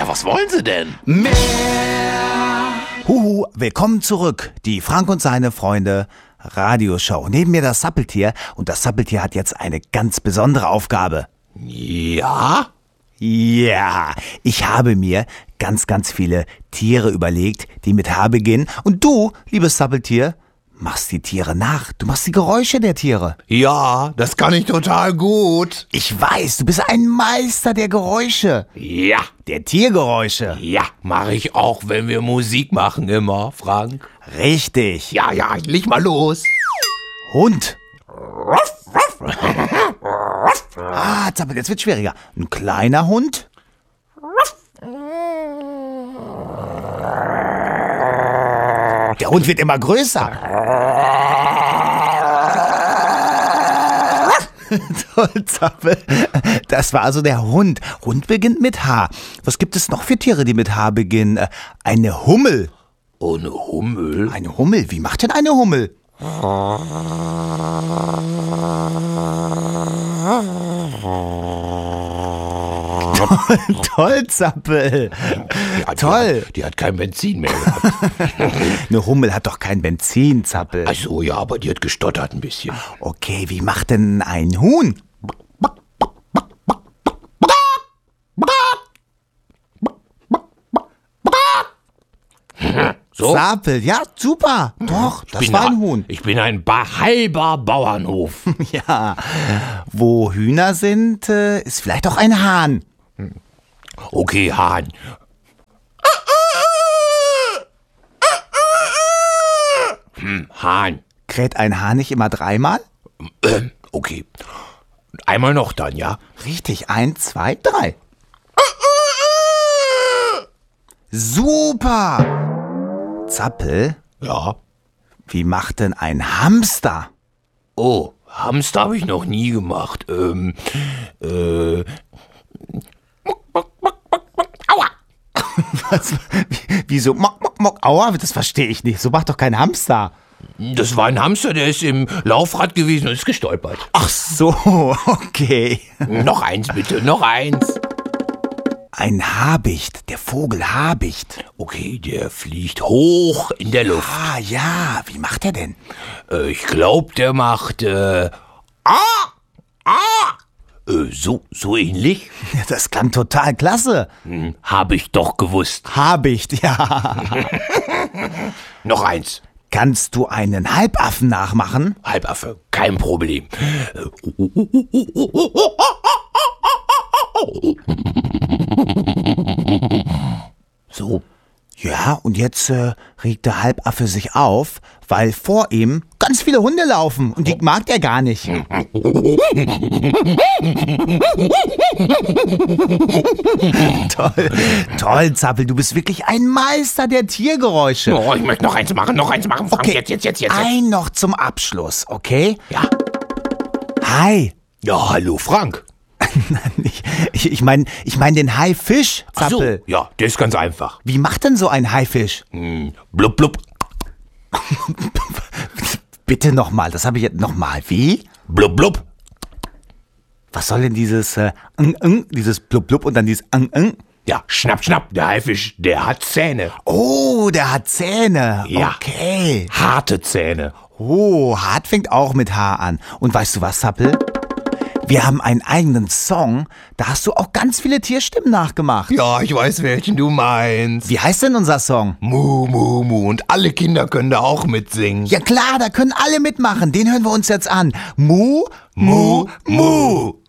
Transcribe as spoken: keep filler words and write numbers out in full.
was wollen Sie denn? Mehr! Huhu, willkommen zurück. Die Frank und seine Freunde Radioshow. Neben mir das Sappeltier und das Sappeltier hat jetzt eine ganz besondere Aufgabe. Ja? Ja, ich habe mir ganz, ganz viele Tiere überlegt, die mit H beginnen. Und du, liebes Sappeltier, machst die Tiere nach. Du machst die Geräusche der Tiere. Ja, das kann ich total gut. Ich weiß, du bist ein Meister der Geräusche. Ja, Der Tiergeräusche. ja, mache ich auch, wenn wir Musik machen immer, Frank. Richtig. Ja, ja, leg mal los. Hund. Ah, Zappel, jetzt wird schwieriger. Ein kleiner Hund. Der Hund wird immer größer. Toll, Zappel. Das war also der Hund. Hund beginnt mit H. Was gibt es noch für Tiere, die mit H beginnen? Äh, Eine Hummel. Ohne Hummel? Eine Hummel? Wie macht denn eine Hummel? Toll, toll, Zappel. Ja, die Toll. Hat, die hat kein Benzin mehr gehabt. Eine Hummel hat doch kein Benzin, Zappel. Ach so, ja, aber die hat gestottert ein bisschen. Okay, wie macht denn ein Huhn? So? Zappel, ja, super. Doch, das bin war ein ein- Huhn. Ich bin ein ba- halber Bauernhof. Ja, wo Hühner sind, äh, ist vielleicht auch ein Hahn. Okay, Hahn. Hm, Hahn. Kräht ein Hahn nicht immer dreimal? Ähm, okay. Einmal noch dann, ja? Richtig, eins, zwei, drei. Super! Zappel, Ja. wie macht denn ein Hamster? Oh, Hamster habe ich noch nie gemacht. Ähm, äh, Was, wie- wieso? Mock, mock, mock, aua, das verstehe ich nicht. So macht doch kein Hamster. das war ein Hamster, der ist im Laufrad gewesen und ist gestolpert. Ach so, okay. Noch eins bitte, noch eins. Ein Habicht, der Vogel Habicht. Okay, der fliegt hoch in der Luft. Ah ja, wie macht er denn? Äh, ich glaube, der macht, äh, ah, ah, äh, so, so ähnlich. Ja, das klang total klasse. Hm, habe ich doch gewusst. Habicht, ja. Noch eins. Kannst du einen Halbaffen nachmachen? Halbaffe, kein Problem. So. Ja, und jetzt äh, regt der Halbaffe sich auf, weil vor ihm ganz viele Hunde laufen und die mag er gar nicht. Toll, toll, Zappel, du bist wirklich ein Meister der Tiergeräusche. Oh, ich möchte noch eins machen, noch eins machen. Frank, Okay, jetzt, jetzt, jetzt, jetzt. ein noch zum Abschluss, okay? Ja. Hi. Ja, hallo Frank. Ich, ich, ich meine ich mein den Haifisch, Ach so, Zappel. ja, der ist ganz einfach. Wie macht denn so ein Haifisch? Hm, blub, blub, Bitte nochmal, das habe ich jetzt nochmal. Wie? blub, blub. Was soll denn dieses äh, ng, ng, dieses blub blub und dann dieses ng, ng? Ja, schnapp, schnapp, der Haifisch, der hat Zähne. Oh, der hat Zähne. Ja. Okay. Harte Zähne. Oh, hart fängt auch mit H an. Und weißt du was, Zappel? Wir haben einen eigenen Song, da hast du auch ganz viele Tierstimmen nachgemacht. Ja, ich weiß, welchen du meinst. Wie heißt denn unser Song? Mu, mu, mu. Und alle Kinder können da auch mitsingen. Ja klar, da können alle mitmachen. Den hören wir uns jetzt an. Mu, mu, mu.